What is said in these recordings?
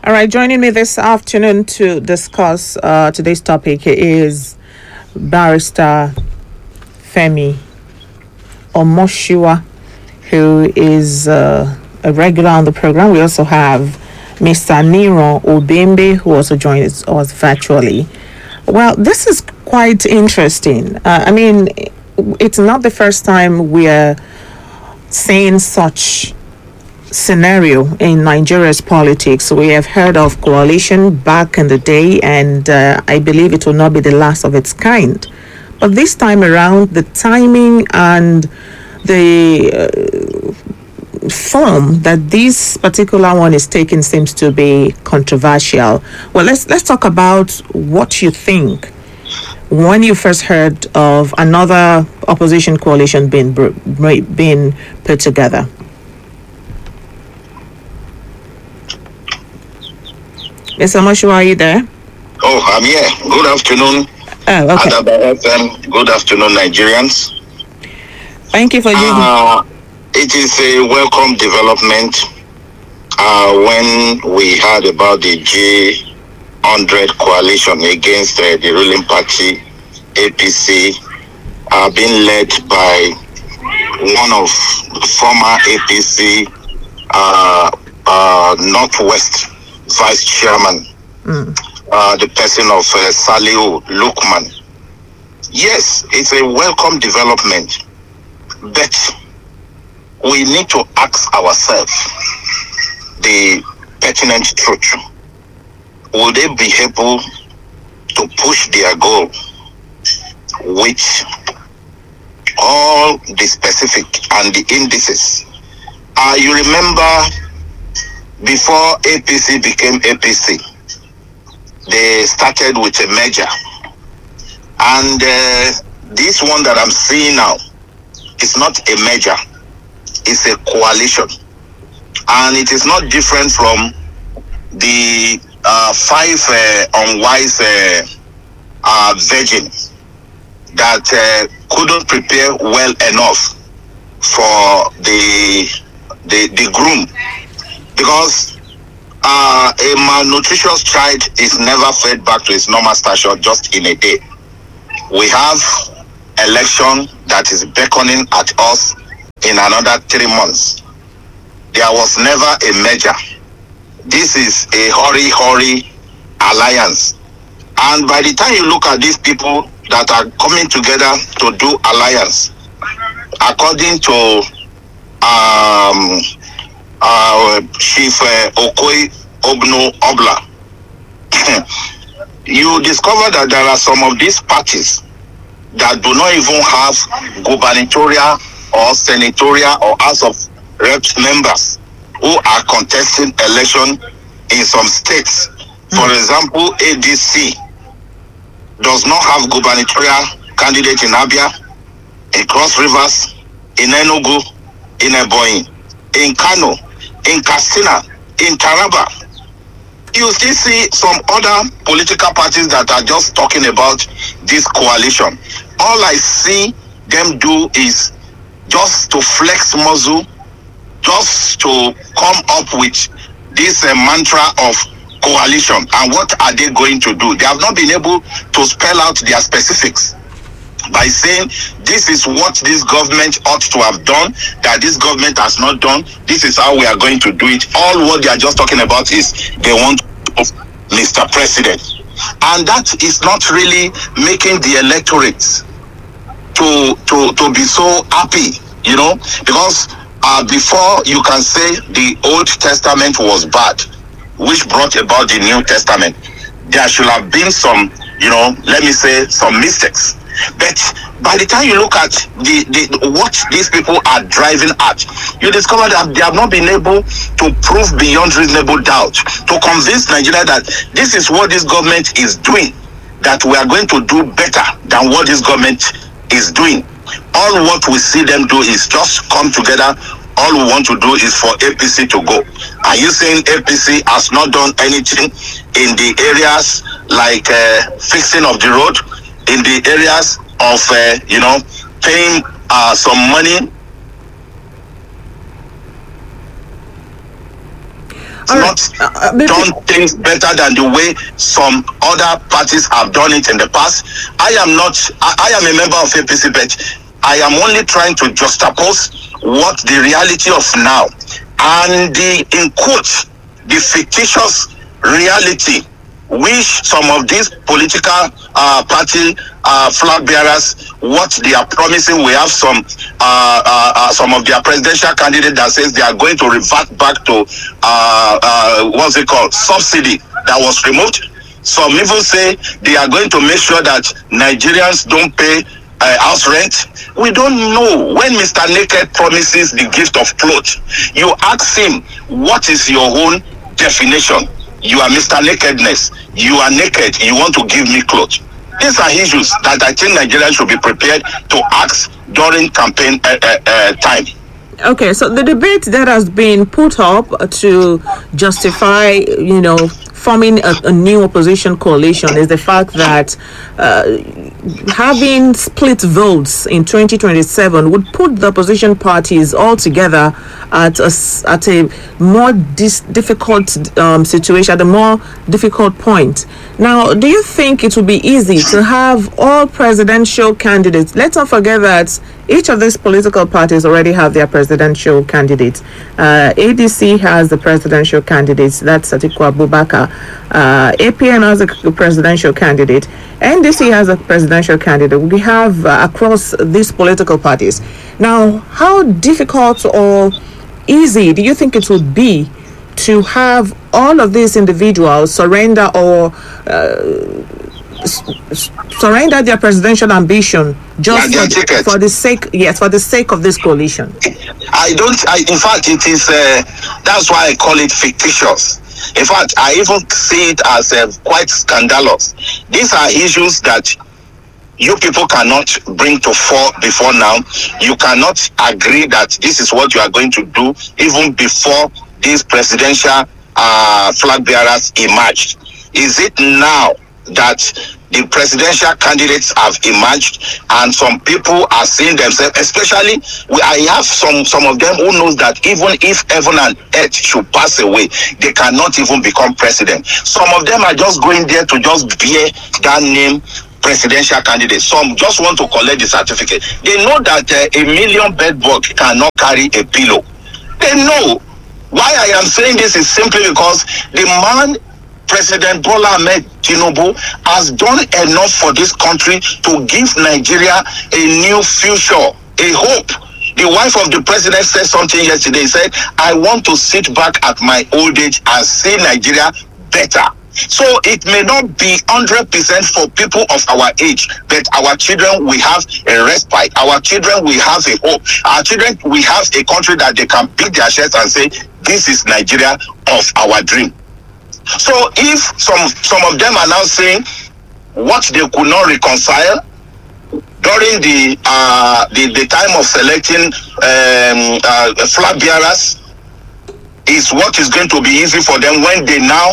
All right, joining me this afternoon to discuss today's topic is Barrister Femi Omoshiwa, who is a regular on the program. We also have Mr. Niro Obembe, who also joins us virtually. Well, this is quite interesting. It's not the first time we're seeing such scenario in Nigeria's politics. We have heard of coalition back in the day, and I believe it will not be the last of its kind. But this time around, the timing and the form that this particular one is taking seems to be controversial. Well, let's talk about what you think when you first heard of another opposition coalition being put together. Mr. Moshiwa, are you there? Oh, I'm here. Good afternoon. Oh, okay. Adaba FM. Good afternoon, Nigerians. Thank you for joining. It is a welcome development when we heard about the G100 coalition against the ruling party, APC, being led by one of the former APC Northwest Vice Chairman, the person of Saliu Lukman. Yes, it's a welcome development, but we need to ask ourselves the pertinent truth. Will they be able to push their goal with all the specific and the indices? You remember before APC became APC, they started with a merger. And this one that I'm seeing now is not a merger. It's a coalition, and it is not different from the five unwise virgins that couldn't prepare well enough for the groom, because a malnutritious child is never fed back to its normal stature just in a day. We have election that is beckoning at us in another 3 months. There was never a merger. This is a hurry alliance. And by the time you look at these people that are coming together to do alliance, according to Chief Okoi Obno Obla, you discover that there are some of these parties that do not even have gubernatorial or senatorial or House of Reps members who are contesting election in some states. For example, ADC does not have gubernatorial candidate in Abia, in Cross Rivers, in Enugu, in Ebonyi, in Kano, in Katsina, in Taraba. You still see some other political parties that are just talking about this coalition. All I see them do is just to flex muscle, just to come up with this mantra of coalition. And what are they going to do? They have not been able to spell out their specifics by saying this is what this government ought to have done, that this government has not done, this is how we are going to do it. All what they are just talking about is they want Mr. President. And that is not really making the electorate to be so happy, because before you can say the Old Testament was bad, which brought about the New Testament, there should have been some, let me say, some mistakes. But by the time you look at the what these people are driving at, you discover that they have not been able to prove beyond reasonable doubt, to convince Nigeria that this is what this government is doing, that we are going to do better than what this government is doing. All what we see them do is just come together. All we want to do is for APC to go. Are you saying APC has not done anything in the areas like fixing of the road, in the areas of paying some money? done things better than the way some other parties have done it in the past. I am a member of APC, but I am only trying to juxtapose what the reality of now and in quotes, the fictitious reality which some of these political party flag bearers, what they are promising. We have some of their presidential candidates that says they are going to revert back to what's it called, subsidy that was removed. Some even say they are going to make sure that Nigerians don't pay house rent. We don't know. When Mr. Naked promises the gift of clothes, you ask him, what is your own definition? You are Mr. Nakedness. You are naked. You want to give me clothes. These are issues that I think Nigerians should be prepared to ask during campaign time. Okay, so the debate that has been put up to justify, forming a new opposition coalition is the fact that having split votes in 2027 would put the opposition parties all together at a more difficult situation, at a more difficult point. Now, do you think it would be easy to have all presidential candidates? Let's not forget that each of these political parties already have their presidential candidates. ADC has the presidential candidates, that's Atiku Abubakar. APN has a presidential candidate. NDC has a presidential candidate. We have across these political parties. Now, how difficult or easy do you think it would be to have all of these individuals surrender or surrender their presidential ambition just for the sake of this coalition? In fact, it is that's why I call it fictitious. In fact, I even see it as quite scandalous. These are issues that you people cannot bring to fore before now. You cannot agree that this is what you are going to do even before these presidential flag bearers emerged. Is it now that the presidential candidates have emerged and some people are seeing themselves, especially I have some of them who knows that even if heaven and earth should pass away, they cannot even become president. Some of them are just going there to just bear that name, presidential candidate. Some just want to collect the certificate. They know that a million bedbug cannot carry a pillow. They know. Why I am saying this is simply because the man, President Bola Ahmed Tinubu, has done enough for this country to give Nigeria a new future, a hope. The wife of the president said something yesterday. He said, I want to sit back at my old age and see Nigeria better. So it may not be 100% for people of our age, but our children will have a respite. Our children will have a hope. Our children will have a country that they can beat their chests and say, this is Nigeria of our dream. So if some of them are now saying what they could not reconcile during the time of selecting flag bearers is what is going to be easy for them when they now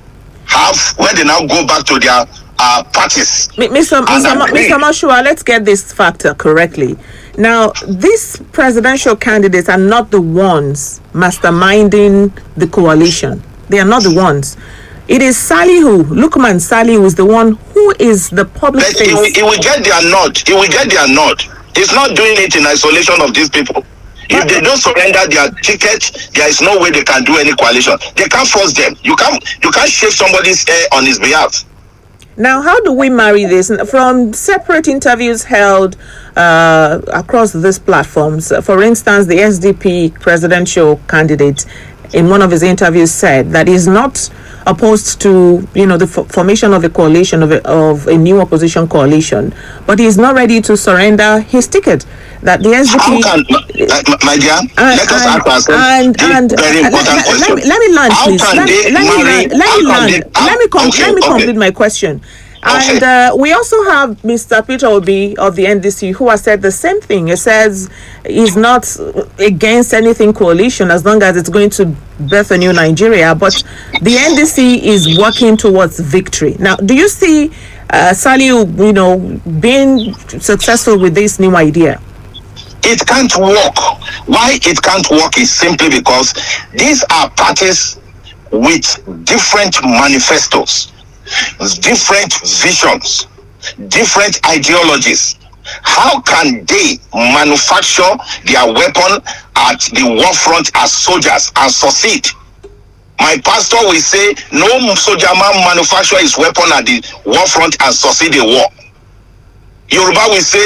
go back to their parties. Mr. Mashua, let's get this factor correctly. Now, these presidential candidates are not the ones masterminding the coalition. They are not the ones. It is Lukman Salihu is the one who is the public face. He will get their nod. He will get their nod. He's not doing it in isolation of these people. If they don't surrender their ticket, there is no way they can do any coalition. They can't force them. You can't shave somebody's hair on his behalf. Now, how do we marry this? From separate interviews held across these platforms, for instance, the SDP presidential candidate in one of his interviews said that he's not opposed to the formation of a coalition of a new opposition coalition, but he's not ready to surrender his ticket. That the SDP. How can, my dear, let us ask ourselves this very important question. Let me land, please. Let me complete my question. Okay. And we also have Mr. Peter Obi of the NDC who has said the same thing. He says he's not against anything coalition as long as it's going to birth a new Nigeria, but the NDC is working towards victory. Now, do you see Salihu, being successful with this new idea? It can't work. Why it can't work is simply because these are parties with different manifestos, different visions, different ideologies. How can they manufacture their weapon at the war front as soldiers and succeed? My pastor will say, no soldier man manufacture his weapon at the war front and succeed a war. Yoruba will say,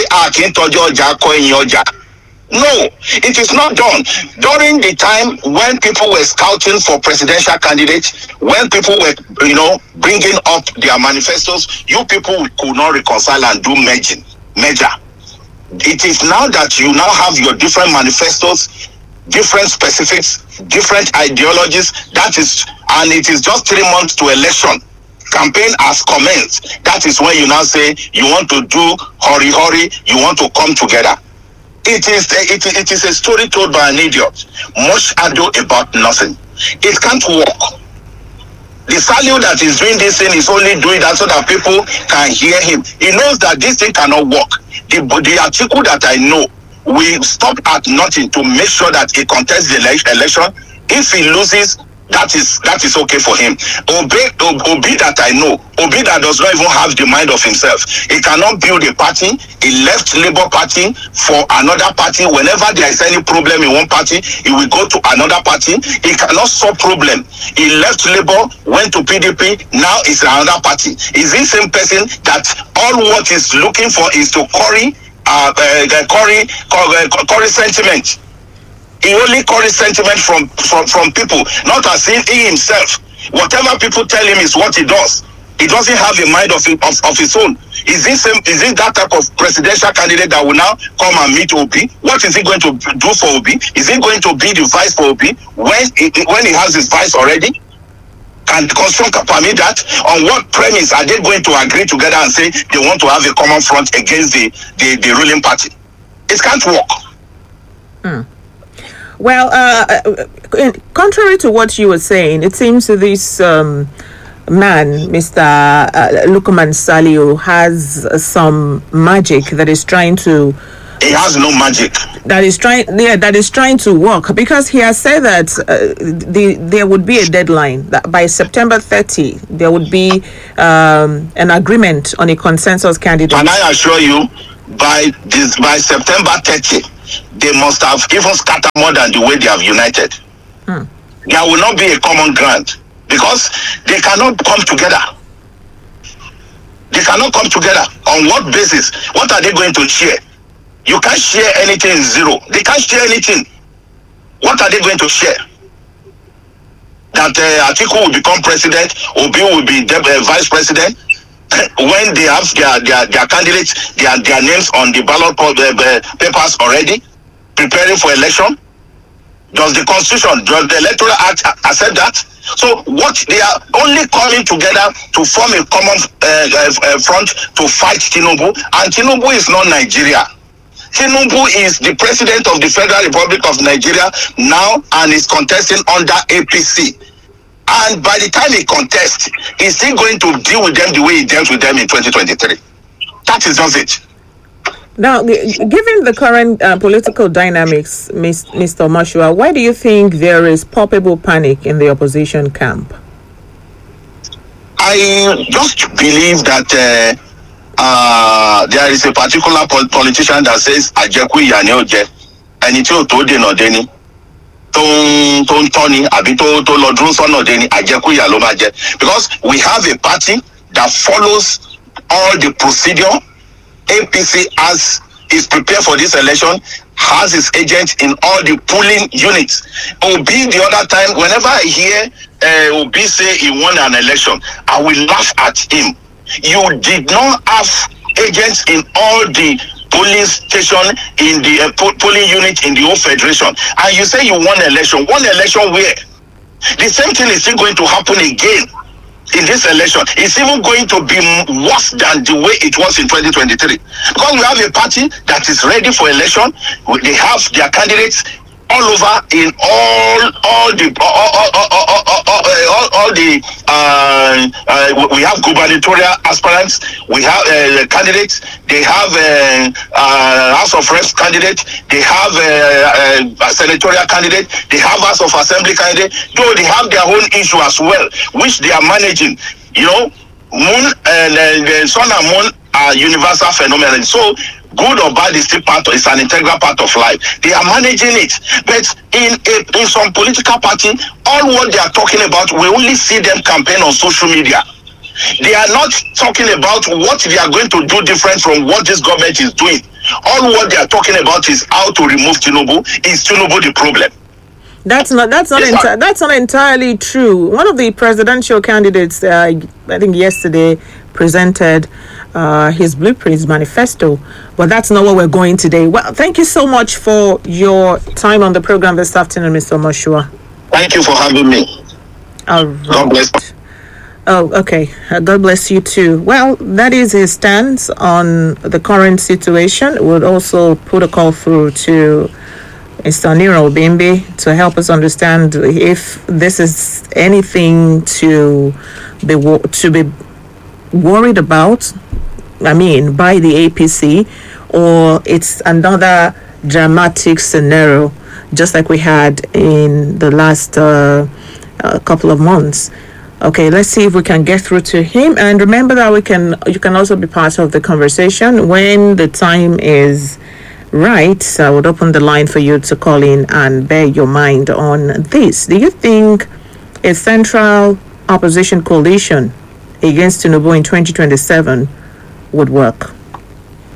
no, it is not done. During the time when people were scouting for presidential candidates, when people were, bringing up their manifestos, you people could not reconcile and do merger. It is now that you now have your different manifestos, different specifics, different ideologies. And it is just 3 months to election. Campaign has commenced. That is when you now say you want to do hurry, you want to come together. It is a story told by an idiot. Much ado about nothing. It can't work. The Saliu that is doing this thing is only doing that so that people can hear him. He knows that this thing cannot work. The article that I know will stop at nothing to make sure that he contests the election. If he loses, that is okay for him. Obi that I know, Obi that does not even have the mind of himself. He cannot build a party. He left Labour Party for another party. Whenever there is any problem in one party, he will go to another party. He cannot solve problem. He left Labour, went to PDP, now is another party. Is the same person that all what he's looking for is to curry sentiment. He only carries sentiment from people, not as if he himself, whatever people tell him is what he does. He doesn't have a mind of his own. Is this that type of presidential candidate that will now come and meet Obi? What is he going to do for Obi? Is he going to be the vice for Obi when he has his vice already? Can the constitution permit that? On what premise are they going to agree together and say they want to have a common front against the ruling party? It can't work. Well, contrary to what you were saying, it seems this man, Mr. Lukman Saliu, has some magic that is trying to. He has no magic. That is trying to work, because he has said that there would be a deadline that by September 30 there would be an agreement on a consensus candidate. And I assure you, by September 30. They must have even scattered more than the way they have united. There will not be a common ground because they cannot come together. They cannot come together. On what basis? What are they going to share? You can't share anything zero. They can't share anything. What are they going to share? That Atiku will become president, Obi will be vice president. When they have their candidates, their names on the ballot papers already, preparing for election? Does the Constitution, does the Electoral Act accept that? So what they are only coming together to form a common front to fight Tinubu, and Tinubu is not Nigeria. Tinubu is the president of the Federal Republic of Nigeria now and is contesting under APC. And by the time he contests, he's still going to deal with them the way he dealt with them in 2023. That is just it. Now, given the current political dynamics, Mr. Omoshua, why do you think there is palpable panic in the opposition camp? I just believe that there is a particular politician that says, Ajeku Yaneoje, and it's Deni. Because we have a party that follows all the procedure. APC is prepared for this election, has its agent in all the polling units. Obi, the other time, whenever I hear Obi say he won an election, I will laugh at him. You did not have agents in all the polling station in the polling unit in the whole federation, and you say you won election where? The same thing is still going to happen again in this election. It's even going to be worse than the way it was in 2023, because we have a party that is ready for election. They have their candidates all over in all all the we have gubernatorial aspirants, we have candidates, they have House of Reps candidate, they have senatorial candidate, they have House of Assembly candidate, though they have their own issue as well, which they are managing. You know, moon and the sun and moon are universal phenomenon. So good or bad is still is an integral part of life. They are managing it, but in some political party, all what they are talking about, we only see them campaign on social media. They are not talking about what they are going to do different from what this government is doing. All what they are talking about is how to remove Tinubu. Is Tinubu the problem? That's not entirely true. One of the presidential candidates, I think yesterday, presented his blueprint, his manifesto, but that's not what we're going today. Well, thank you so much for your time on the program this afternoon, Mr. Omoshua. Thank you for having me. All right. God bless. Oh, okay. God bless you too. Well, that is his stance on the current situation. We'll also put a call through to Mr. Nero Bimbi to help us understand if this is anything to be worried about, I mean, by the APC, or it's another dramatic scenario, just like we had in the last couple of months. Okay, let's see if we can get through to him. And remember that you can also be part of the conversation when the time is right. So I would open the line for you to call in and bear your mind on this. Do you think a central opposition coalition against Tinubu in 2027 would work?